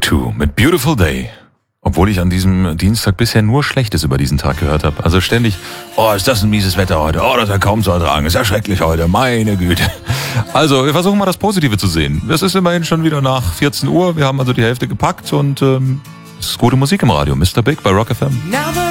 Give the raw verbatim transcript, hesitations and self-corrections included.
zwei mit Beautiful Day. Obwohl ich an diesem Dienstag bisher nur Schlechtes über diesen Tag gehört habe. Also ständig, oh, ist das ein mieses Wetter heute, oh, das ist ja kaum zu ertragen, ist ja schrecklich heute, meine Güte. Also, wir versuchen mal das Positive zu sehen. Es ist immerhin schon wieder nach vierzehn Uhr, wir haben also die Hälfte gepackt und ähm, es ist gute Musik im Radio. Mister Big bei Rock F M.